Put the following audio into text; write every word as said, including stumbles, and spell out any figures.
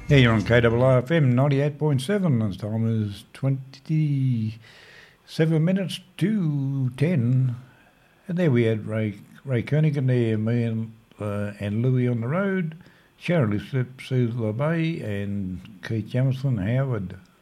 Yeah, you're on K R R F M ninety-eight point seven. The time is twenty-seven minutes to ten. And there we had Ray Ray Kernighan there, me and, uh, and Louis on the road, Cheryl Slip, Sue LeBay, and Keith Jamison, Howard